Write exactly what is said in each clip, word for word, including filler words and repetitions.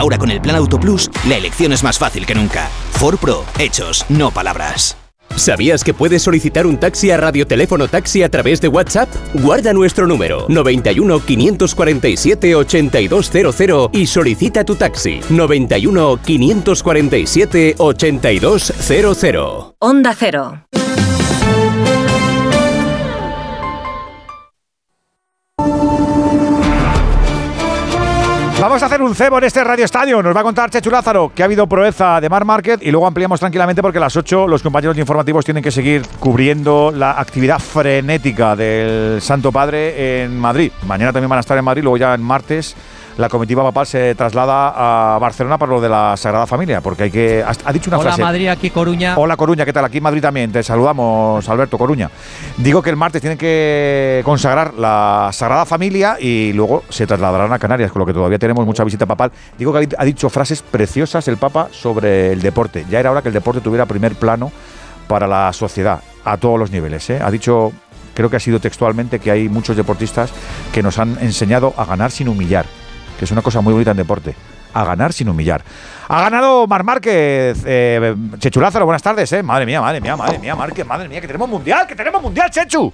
Ahora con el plan Auto Plus, la elección es más fácil que nunca. Ford Pro, hechos, no palabras. ¿Sabías que puedes solicitar un taxi a Radioteléfono Taxi a través de WhatsApp? Guarda nuestro número noventa y uno, quinientos cuarenta y siete, ochenta y dos cero cero y solicita tu taxi noventa y uno, quinientos cuarenta y siete, ochenta y dos cero cero. Onda Cero. Vamos a hacer un cebo en este Radio Estadio. Nos va a contar Chechu Lázaro que ha habido proeza de Marc Márquez y luego ampliamos tranquilamente porque a las ocho los compañeros de informativos tienen que seguir cubriendo la actividad frenética del Santo Padre en Madrid. Mañana también van a estar en Madrid, luego ya en martes la comitiva papal se traslada a Barcelona para lo de la Sagrada Familia, porque hay que... Ha dicho una Hola, frase. Hola Madrid, aquí Coruña. Hola Coruña, ¿qué tal? Aquí en Madrid también. Te saludamos, Alberto Coruña. Digo que el martes tienen que consagrar la Sagrada Familia y luego se trasladarán a Canarias, con lo que todavía tenemos mucha visita papal. Digo que ha dicho frases preciosas el Papa sobre el deporte. Ya era hora que el deporte tuviera primer plano para la sociedad, a todos los niveles, ¿eh? Ha dicho, creo que ha sido textualmente, que hay muchos deportistas que nos han enseñado a ganar sin humillar, que es una cosa muy bonita en deporte, a ganar sin humillar. Ha ganado Marc Márquez, eh, Chechu Lázaro, buenas tardes, eh. Madre mía, madre mía, madre mía, Márquez, madre mía, que tenemos mundial, que tenemos mundial, Chechu.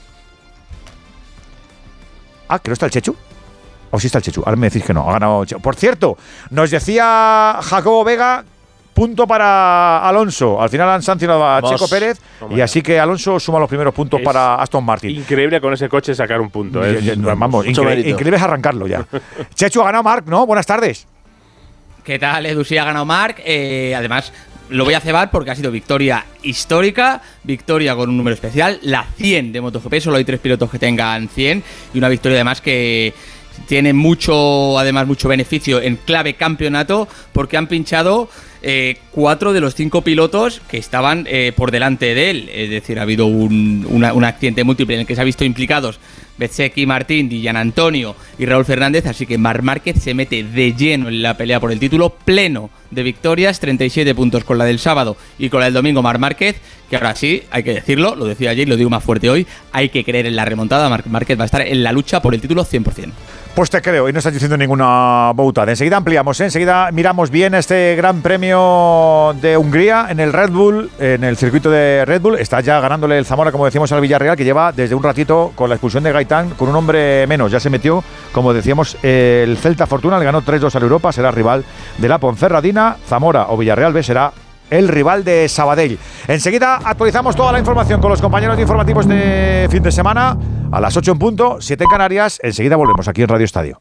Ah, ¿que no está el Chechu? ¿O sí está el Chechu? Ahora me decís que no, ha ganado Chechu. Por cierto, nos decía Jacobo Vega, punto para Alonso. Al final han sancionado a Vamos. Checo Pérez y así que Alonso suma los primeros puntos es para Aston Martin. Increíble con ese coche sacar un punto. ¿eh? Y, y, vamos, incre- increíble es arrancarlo ya. Chechu, ha ganado Marc, ¿no? Buenas tardes. ¿Qué tal, Edu? Sí, ha ganado Marc. Eh, además, lo voy a cebar porque ha sido victoria histórica, victoria con un número especial, la cien de MotoGP. Solo hay tres pilotos que tengan cien y una victoria además que tiene mucho, además mucho beneficio en clave campeonato porque han pinchado eh, cuatro de los cinco pilotos que estaban eh, por delante de él. Es decir, ha habido un, una, un accidente múltiple en el que se ha visto implicados Bezzecchi, Martín, Di Gianantonio y Raúl Fernández, así que Marc Márquez se mete de lleno en la pelea por el título, pleno de victorias, treinta y siete puntos con la del sábado y con la del domingo Marc Márquez, que ahora sí, hay que decirlo, lo decía ayer y lo digo más fuerte hoy, hay que creer en la remontada. Marc Márquez va a estar en la lucha por el título cien por ciento. Pues te creo, y no estás diciendo ninguna boutada. Enseguida ampliamos, ¿eh? Enseguida miramos bien este Gran Premio de Hungría en el Red Bull, en el circuito de Red Bull. Está ya ganándole el Zamora, como decíamos, al Villarreal, que lleva desde un ratito con la expulsión de Gaitán, con un hombre menos. Ya se metió, como decíamos, el Celta Fortuna, le ganó tres dos al Europa, será rival de la Ponferradina. Zamora o Villarreal B será el rival de Sabadell. Enseguida actualizamos toda la información con los compañeros de informativos de fin de semana a las ocho en punto, siete en Canarias. Enseguida volvemos aquí en Radio Estadio.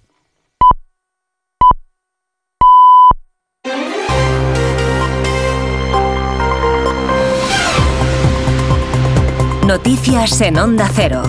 Noticias en Onda Cero.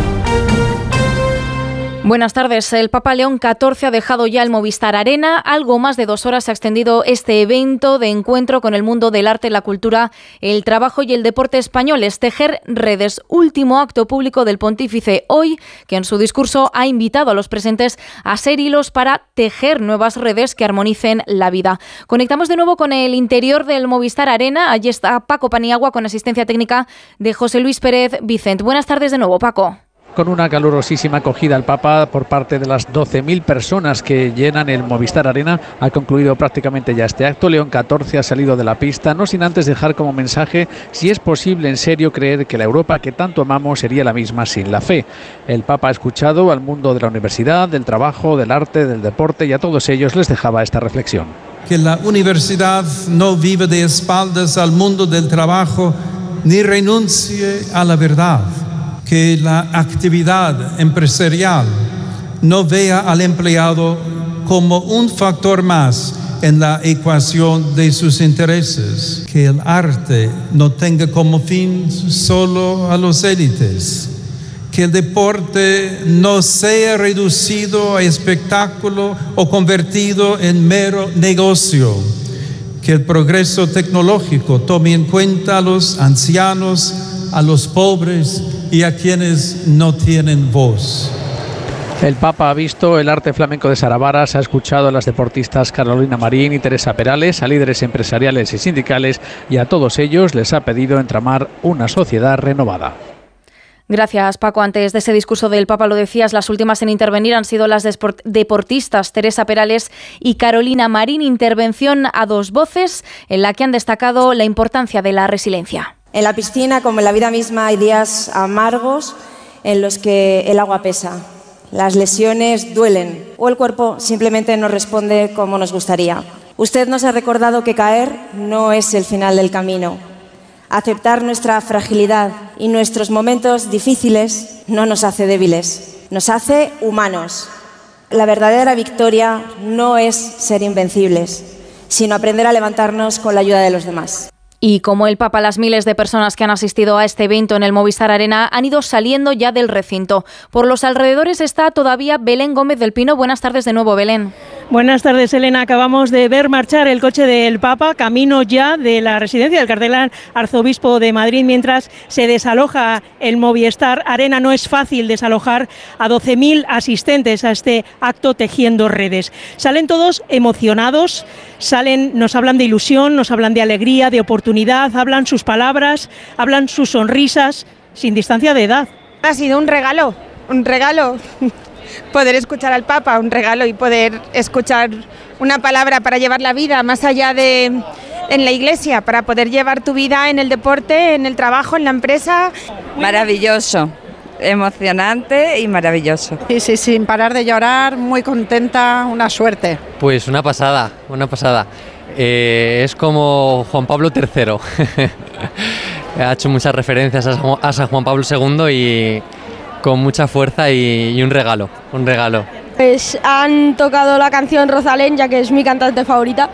Buenas tardes. El Papa León catorce ha dejado ya el Movistar Arena. Algo más de dos horas se ha extendido este evento de encuentro con el mundo del arte, la cultura, el trabajo y el deporte españoles. Tejer redes, último acto público del pontífice hoy, que en su discurso ha invitado a los presentes a ser hilos para tejer nuevas redes que armonicen la vida. Conectamos de nuevo con el interior del Movistar Arena. Allí está Paco Paniagua con asistencia técnica de José Luis Pérez Vicent. Buenas tardes de nuevo, Paco. Con una calurosísima acogida al Papa por parte de las doce mil personas que llenan el Movistar Arena, ha concluido prácticamente ya este acto. León catorce ha salido de la pista, no sin antes dejar como mensaje si es posible en serio creer que la Europa que tanto amamos sería la misma sin la fe. El Papa ha escuchado al mundo de la universidad, del trabajo, del arte, del deporte y a todos ellos les dejaba esta reflexión. Que la universidad no vive de espaldas al mundo del trabajo ni renuncie a la verdad. Que la actividad empresarial no vea al empleado como un factor más en la ecuación de sus intereses. Que el arte no tenga como fin solo a los élites. Que el deporte no sea reducido a espectáculo o convertido en mero negocio. Que el progreso tecnológico tome en cuenta a los ancianos, a los pobres y a quienes no tienen voz. El Papa ha visto el arte flamenco de Sara Varas, ha escuchado a las deportistas Carolina Marín y Teresa Perales, a líderes empresariales y sindicales, y a todos ellos les ha pedido entramar una sociedad renovada. Gracias, Paco. Antes de ese discurso del Papa, lo decías, las últimas en intervenir han sido las deportistas Teresa Perales y Carolina Marín. Intervención a dos voces en la que han destacado la importancia de la resiliencia. En la piscina, como en la vida misma, hay días amargos en los que el agua pesa, las lesiones duelen o el cuerpo simplemente no responde como nos gustaría. Usted nos ha recordado que caer no es el final del camino. Aceptar nuestra fragilidad y nuestros momentos difíciles no nos hace débiles, nos hace humanos. La verdadera victoria no es ser invencibles, sino aprender a levantarnos con la ayuda de los demás. Y como el Papa, las miles de personas que han asistido a este evento en el Movistar Arena han ido saliendo ya del recinto. Por los alrededores está todavía Belén Gómez del Pino. Buenas tardes de nuevo, Belén. Buenas tardes, Elena. Acabamos de ver marchar el coche del Papa, camino ya de la residencia del cardenal arzobispo de Madrid, mientras se desaloja el Movistar Arena. No es fácil desalojar a doce mil asistentes a este acto tejiendo redes. Salen todos emocionados, salen, nos hablan de ilusión, nos hablan de alegría, de oportunidad, hablan sus palabras, hablan sus sonrisas, sin distancia de edad. Ha sido un regalo, un regalo. Poder escuchar al Papa, un regalo, y poder escuchar una palabra para llevar la vida más allá de en la iglesia, para poder llevar tu vida en el deporte, en el trabajo, en la empresa. Maravilloso, emocionante y maravilloso. Sí, sí, sin parar de llorar, muy contenta, una suerte. Pues una pasada, una pasada. Eh, es como Juan Pablo tercero. Ha hecho muchas referencias a San Juan Pablo segundo y con mucha fuerza y, y un regalo, un regalo. Pues han tocado la canción Rosalén, ya que es mi cantante favorita.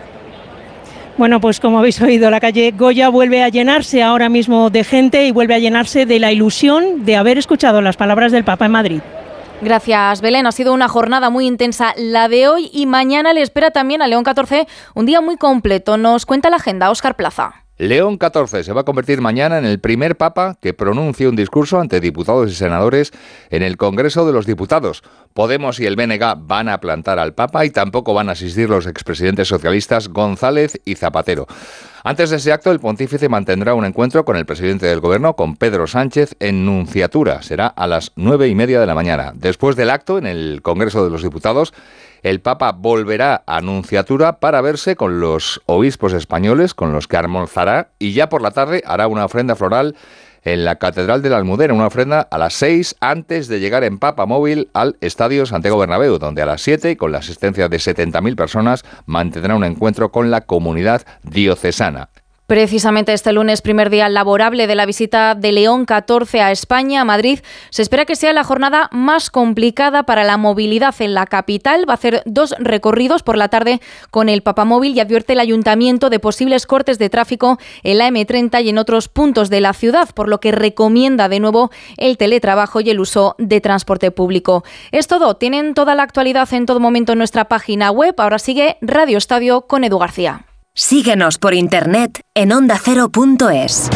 Bueno, pues como habéis oído, la calle Goya vuelve a llenarse ahora mismo de gente y vuelve a llenarse de la ilusión de haber escuchado las palabras del Papa en Madrid. Gracias, Belén. Ha sido una jornada muy intensa la de hoy y mañana le espera también a León catorce un día muy completo. Nos cuenta la agenda Óscar Plaza. León catorce se va a convertir mañana en el primer papa que pronuncie un discurso ante diputados y senadores en el Congreso de los Diputados. Podemos y el B N G van a plantar al papa y tampoco van a asistir los expresidentes socialistas González y Zapatero. Antes de ese acto, el pontífice mantendrá un encuentro con el presidente del Gobierno, con Pedro Sánchez, en Nunciatura. Será a las nueve y media de la mañana. Después del acto, en el Congreso de los Diputados, el Papa volverá a Nunciatura para verse con los obispos españoles, con los que almorzará, y ya por la tarde hará una ofrenda floral en la Catedral de la Almudena, una ofrenda a las seis antes de llegar en Papa Móvil al Estadio Santiago Bernabéu, donde a las siete, con la asistencia de setenta mil personas, mantendrá un encuentro con la comunidad diocesana. Precisamente este lunes, primer día laborable de la visita de León catorce a España, a Madrid, se espera que sea la jornada más complicada para la movilidad en la capital. Va a hacer dos recorridos por la tarde con el Papamóvil y advierte el ayuntamiento de posibles cortes de tráfico en la eme treinta y en otros puntos de la ciudad, por lo que recomienda de nuevo el teletrabajo y el uso de transporte público. Es todo. Tienen toda la actualidad en todo momento en nuestra página web. Ahora sigue Radio Estadio con Edu García. Síguenos por internet en onda cero punto es.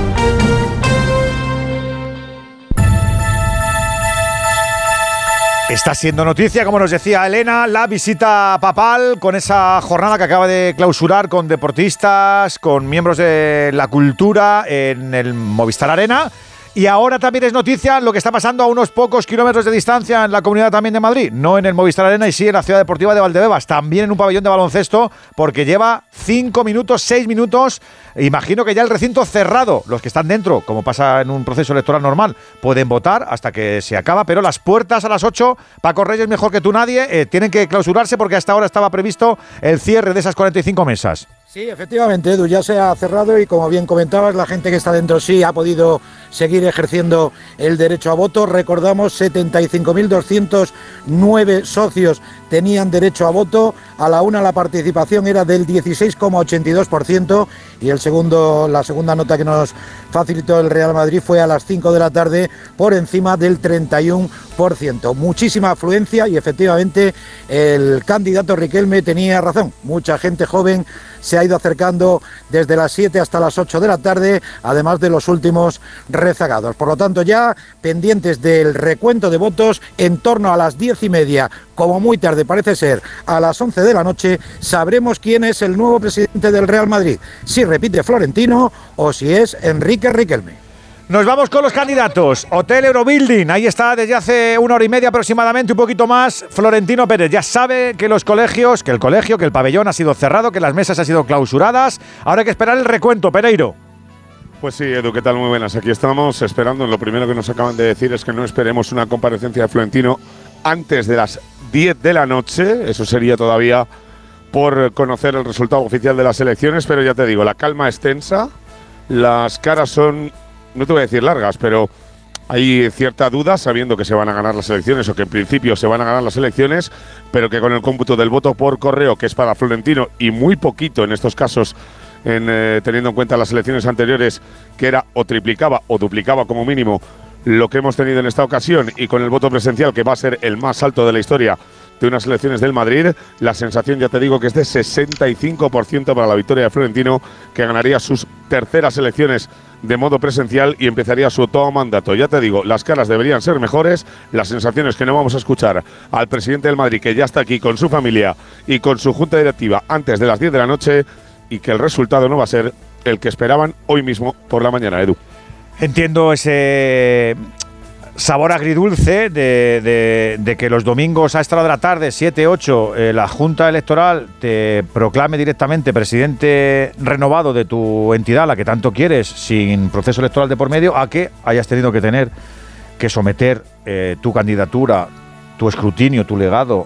Está siendo noticia, como nos decía Elena, la visita papal con esa jornada que acaba de clausurar con deportistas, con miembros de la cultura en el Movistar Arena. Y ahora también es noticia lo que está pasando a unos pocos kilómetros de distancia en la Comunidad también de Madrid. No en el Movistar Arena y sí en la Ciudad Deportiva de Valdebebas. También en un pabellón de baloncesto, porque lleva cinco minutos, seis minutos. Imagino que ya el recinto cerrado. Los que están dentro, como pasa en un proceso electoral normal, pueden votar hasta que se acaba. Pero las puertas a las ocho, Paco Reyes, mejor que tú nadie, eh, tienen que clausurarse porque hasta ahora estaba previsto el cierre de esas cuarenta y cinco mesas. Sí, efectivamente, Edu, ya se ha cerrado y como bien comentabas, la gente que está dentro sí ha podido seguir ejerciendo el derecho a voto. Recordamos, setenta y cinco mil doscientos nueve socios tenían derecho a voto. A la una la participación era del dieciséis coma ochenta y dos por ciento y el segundo, la segunda nota que nos facilitó el Real Madrid fue a las cinco de la tarde por encima del treinta y uno por ciento. Muchísima afluencia y efectivamente el candidato Riquelme tenía razón. Mucha gente joven se ha ido acercando desde las siete hasta las ocho de la tarde, además de los últimos rezagados. Por lo tanto, ya pendientes del recuento de votos, en torno a las diez y media, como muy tarde parece ser, a las once de la noche, sabremos quién es el nuevo presidente del Real Madrid, si repite Florentino o si es Enrique Riquelme. Nos vamos con los candidatos. Hotel Eurobuilding, ahí está desde hace una hora y media aproximadamente, un poquito más, Florentino Pérez. Ya sabe que los colegios, que el colegio, que el pabellón ha sido cerrado, que las mesas han sido clausuradas. Ahora hay que esperar el recuento, Pereiro. Pues sí, Edu, ¿qué tal? Muy buenas. Aquí estamos esperando. Lo primero que nos acaban de decir es que no esperemos una comparecencia de Florentino antes de las diez de la noche. Eso sería todavía por conocer el resultado oficial de las elecciones, pero ya te digo, la calma es tensa, las caras son, no te voy a decir largas, pero hay cierta duda sabiendo que se van a ganar las elecciones o que en principio se van a ganar las elecciones, pero que con el cómputo del voto por correo, que es para Florentino y muy poquito en estos casos, en, eh, teniendo en cuenta las elecciones anteriores, que era o triplicaba o duplicaba como mínimo lo que hemos tenido en esta ocasión, y con el voto presencial, que va a ser el más alto de la historia de unas elecciones del Madrid, la sensación, ya te digo, que es de sesenta y cinco por ciento para la victoria de Florentino, que ganaría sus terceras elecciones de modo presencial y empezaría su todo mandato. Ya te digo, las caras deberían ser mejores, la sensación es que no vamos a escuchar al presidente del Madrid, que ya está aquí con su familia y con su junta directiva antes de las diez de la noche, y que el resultado no va a ser el que esperaban hoy mismo por la mañana, Edu. Entiendo ese sabor agridulce de, de, de que los domingos a esta hora de la tarde, siete, ocho, eh, la Junta Electoral te proclame directamente presidente renovado de tu entidad, la que tanto quieres, sin proceso electoral de por medio, a que hayas tenido que tener que someter eh, tu candidatura, tu escrutinio, tu legado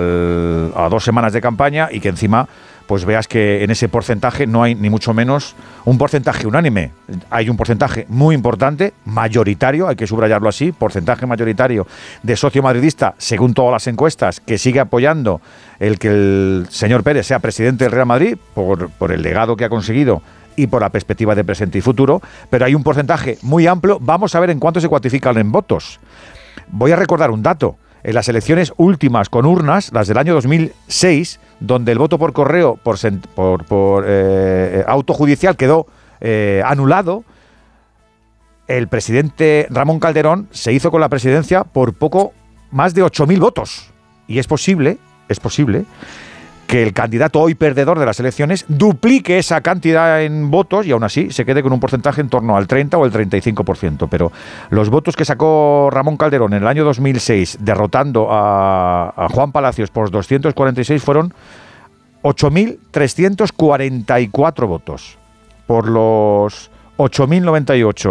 al, a dos semanas de campaña, y que encima pues veas que en ese porcentaje no hay ni mucho menos un porcentaje unánime. Hay un porcentaje muy importante, mayoritario, hay que subrayarlo así, porcentaje mayoritario de socio madridista, según todas las encuestas, que sigue apoyando el que el señor Pérez sea presidente del Real Madrid por, por el legado que ha conseguido y por la perspectiva de presente y futuro, pero hay un porcentaje muy amplio. Vamos a ver en cuánto se cuantifican en votos. Voy a recordar un dato. En las elecciones últimas con urnas, las del año dos mil seis, donde el voto por correo, por, por, por eh, auto judicial quedó eh, anulado, el presidente Ramón Calderón se hizo con la presidencia por poco más de ocho mil votos. Y es posible, es posible que el candidato hoy perdedor de las elecciones duplique esa cantidad en votos y aún así se quede con un porcentaje en torno al treinta o el treinta y cinco por ciento. Pero los votos que sacó Ramón Calderón en el año dos mil seis derrotando a, a Juan Palacios por doscientos cuarenta y seis fueron ocho mil trescientos cuarenta y cuatro votos. Por los ocho mil noventa y ocho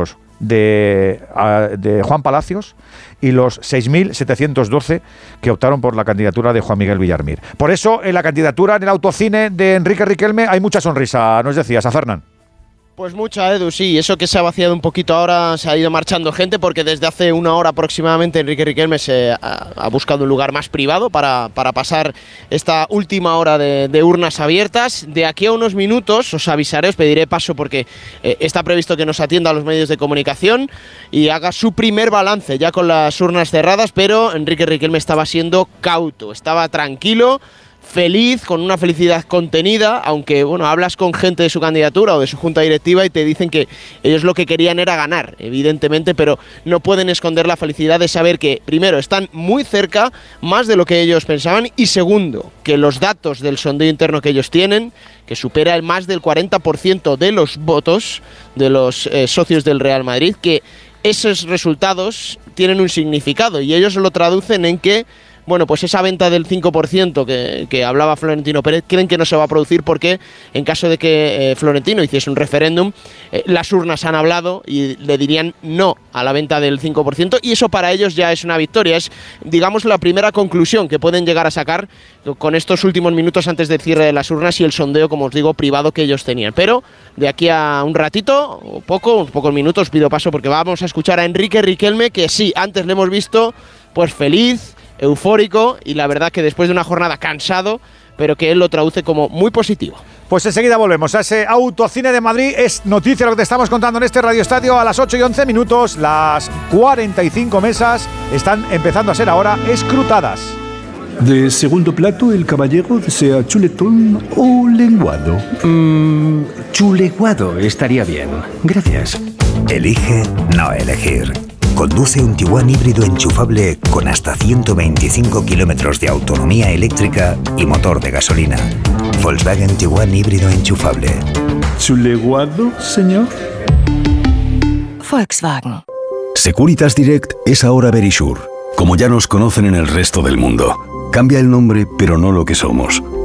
de, de Juan Palacios y los seis mil setecientos doce que optaron por la candidatura de Juan Miguel Villarmir. Por eso, en la candidatura en el autocine de Enrique Riquelme hay mucha sonrisa, nos decías, a Fernán. Pues mucha, Edu, sí, eso que se ha vaciado un poquito ahora, se ha ido marchando gente, porque desde hace una hora aproximadamente Enrique Riquelme se ha, ha buscado un lugar más privado para, para pasar esta última hora de, de urnas abiertas. De aquí a unos minutos os avisaré, os pediré paso porque eh, está previsto que nos atienda a los medios de comunicación y haga su primer balance ya con las urnas cerradas, pero Enrique Riquelme estaba siendo cauto, estaba tranquilo, feliz, con una felicidad contenida, aunque bueno, hablas con gente de su candidatura o de su junta directiva y te dicen que ellos lo que querían era ganar, evidentemente, pero no pueden esconder la felicidad de saber que, primero, están muy cerca, más de lo que ellos pensaban, y segundo, que los datos del sondeo interno que ellos tienen, que supera el más del cuarenta por ciento de los votos de los eh, socios del Real Madrid, que esos resultados tienen un significado y ellos lo traducen en que bueno, pues esa venta del cinco por ciento que, que hablaba Florentino Pérez, creen que no se va a producir porque en caso de que eh, Florentino hiciese un referéndum, eh, las urnas han hablado y le dirían no a la venta del cinco por ciento, y eso para ellos ya es una victoria. Es, digamos, la primera conclusión que pueden llegar a sacar con estos últimos minutos antes del cierre de las urnas y el sondeo, como os digo, privado que ellos tenían. Pero de aquí a un ratito, o poco, unos pocos minutos, pido paso porque vamos a escuchar a Enrique Riquelme, que sí, antes le hemos visto pues feliz, eufórico, y la verdad que después de una jornada cansado, pero que él lo traduce como muy positivo. Pues enseguida volvemos a ese autocine de Madrid. Es noticia lo que te estamos contando en este Radio Estadio a las ocho y once minutos. Las cuarenta y cinco mesas están empezando a ser ahora escrutadas. De segundo plato, el caballero desea chuletón o lenguado. Mm, chuleguado estaría bien. Gracias. Elige no elegir. Conduce un Tiguan híbrido enchufable con hasta ciento veinticinco kilómetros de autonomía eléctrica y motor de gasolina. Volkswagen Tiguan híbrido enchufable. ¿Chuleguado, señor? Volkswagen. Securitas Direct es ahora Verisure, como ya nos conocen en el resto del mundo. Cambia el nombre, pero no lo que somos.